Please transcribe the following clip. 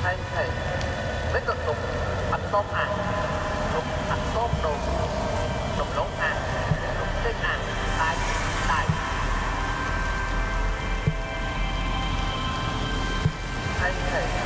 thay thể với cực lục ăn tôm hàng lục ăn tôm đồ lục lỗ hàng lục trên hàng tài tài thay thể